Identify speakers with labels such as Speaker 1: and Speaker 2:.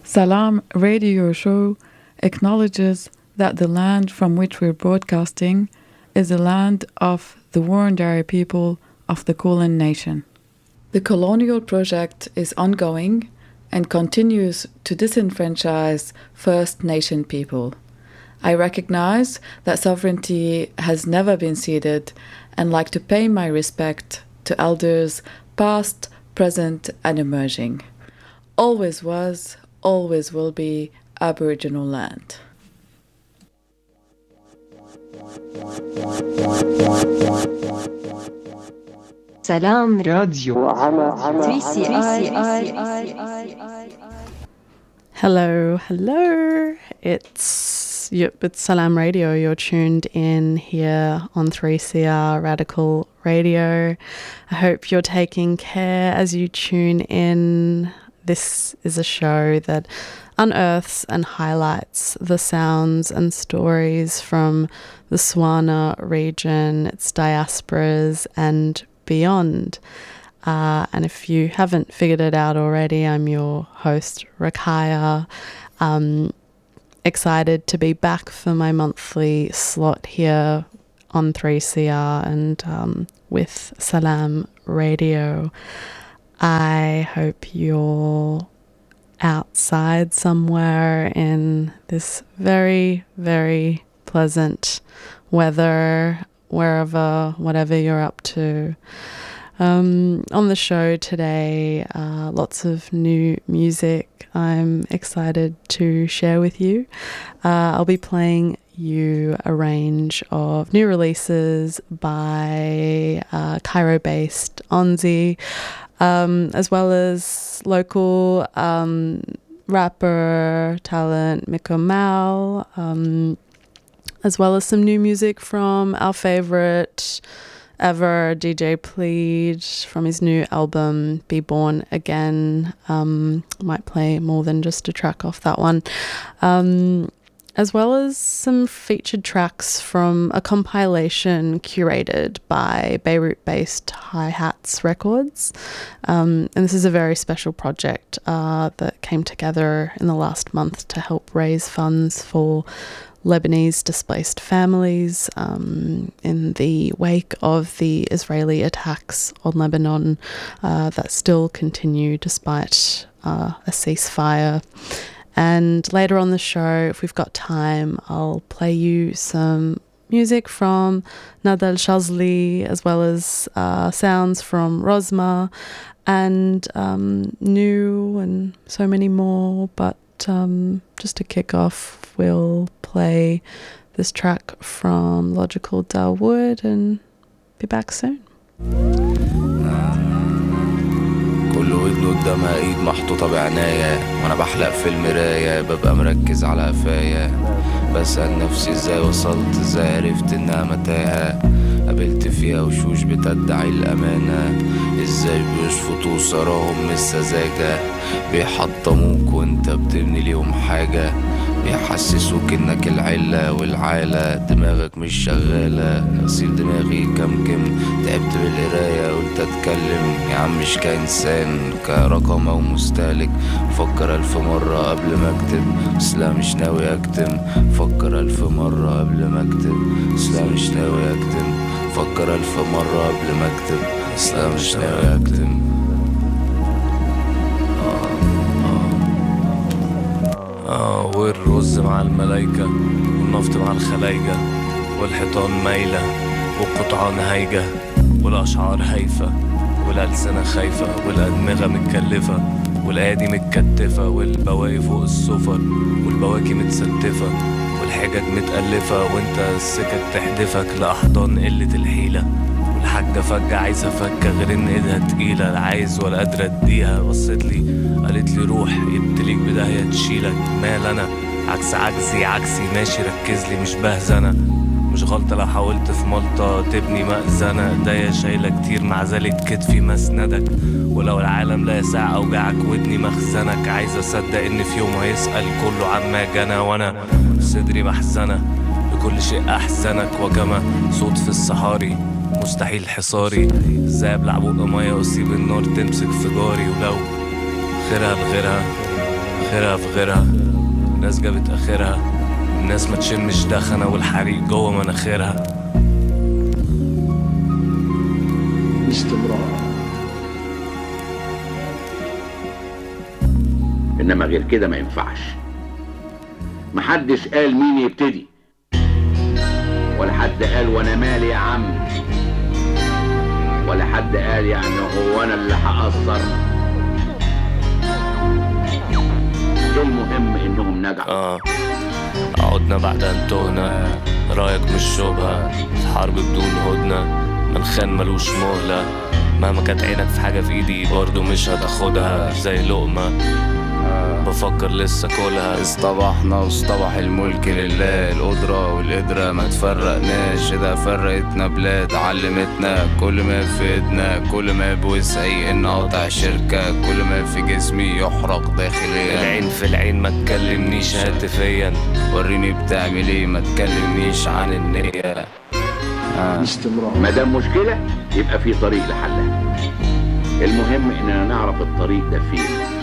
Speaker 1: Salam Radio Show acknowledges that the land from which we're broadcasting is the land of the Wurundjeri people of the Kulin Nation. The colonial project is ongoing and continues to disenfranchise First Nation people. I recognize that sovereignty has never been ceded and like to pay my respect to elders past, present and emerging. Always was, always will be Aboriginal land.
Speaker 2: Salam
Speaker 3: Radio.
Speaker 4: Hello. It's Salam Radio. You're tuned in here on 3CR Radical Radio. I hope you're taking care as you tune in. This is a show that unearths and highlights the sounds and stories from the Swana region, its diasporas and beyond. And if you haven't figured it out already, I'm your host, Rakaya. Excited to be back for my monthly slot here on 3CR and with Salam Radio. I hope you're outside somewhere in this very, very pleasant weather, whatever you're up to. On the show today, lots of new music I'm excited to share with you. I'll be playing you a range of new releases by Cairo-based Onzi, as well as local rapper talent Miko Mal, as well as some new music from our favourite ever DJ Plead from his new album Be Born Again. Might play more than just a track off that one. As well as some featured tracks from a compilation curated by Beirut-based Hi-Hats Records. And this is a very special project that came together in the last month to help raise funds for Lebanese displaced families in the wake of the Israeli attacks on Lebanon that still continue despite a ceasefire. And later on the show, if we've got time, I'll play you some music from Nadal Shazli, as well as sounds from Rosma and new and so many more. But just to kick off, we'll play this track from Logical Dawood and be back soon.
Speaker 5: كل ودن قدامها ايد محطوطة بعناية وانا بحلق في المراية ببقى مركز على قفايا بسأل نفسي ازاي وصلت ازاي عرفت انها متاهة قابلت فيها وشوش بتدعي الامانة ازاي بيشفطوا سراهم من السذاجة بيحطموك وانت بتبني ليهم حاجة بيحسسوك انك العلة والعالة دماغك مش شغالة غسيل دماغي كمكم تعبت بالقراية قلت اتكلم يا عم مش كإنسان كرقم او مستهلك فكر 1000 مرة قبل ما اكتب بس لا مش ناوي اكتم فكر 1000 مرة قبل ما اكتب بس لا مش ناوي اكتم فكر 1000 مرة قبل ما اكتب بس لا مش ناوي اكتم والرز مع الملايكة والنفط مع الخلايجة والحيطان مايلة والقطعان هايجة والأشعار هايفة والألسنة خايفة والأدمغة متكلفة والأيادي متكتفة والبواقي فوق السفر والبواكي متستفة والحجج متألفة وانت السكك تحدفك لأحضان قلة الحيلة والحاجة فجة عايزة فكة غير ان ايدها تقيلة لا عايز ولا قادرة اديها بصت لي قالت لي روح يبتليك بداية تشيلك مال انا عكس عجزي عكسي ماشي ركز لي مش بهزنة مش غلطة لو حاولت في ملطة تبني مأذنة ايديا شايلة كتير مع ذلك كتفي مسندك ولو العالم لا يسع اوجعك ودني مخزنك عايز اصدق ان في يوم هيسأل كله عما جنى وانا صدري محزنة لكل شيء احزنك وكما صوت في الصحاري مستحيل حصاري ازاي ابلع بق ميه واسيب النار تمسك في جاري ولو خيرها لغيرها غيرها في غيرها، الناس جابت اخرها، الناس ما تشمش دخنة والحريق جوه مناخيرها.
Speaker 3: باستمرار.
Speaker 6: انما غير كده ما ينفعش. محدش قال مين يبتدي، ولا حد قال وانا مالي يا عم، ولا حد قال يعني هو انا اللي هقصر. المهم انهم نجحوا.
Speaker 5: عدنا بعد ان تهنا، رايك مش شبهة في حرب بدون هدنة، منخان ملوش مهلة، مهما كانت عينك في حاجة في ايدي برضو مش هتاخدها، زي لقمة بفكر لسه كلها.
Speaker 7: اصطبحنا واصطبح الملك لله، القدرة والقدرة ما تفرقناش، ده فرقتنا بلاد علمتنا كل ما في ايدنا، كل ما بوسعي ان اقطع شركة، كل ما في جسمي يحرق داخليا.
Speaker 5: العين في العين ما تكلمنيش هاتفيا،
Speaker 7: وريني بتعمل ايه ما تكلمنيش عن النية.
Speaker 3: باستمرار.
Speaker 6: ما دام مشكلة يبقى في طريق لحلها، المهم اننا نعرف الطريق ده فين.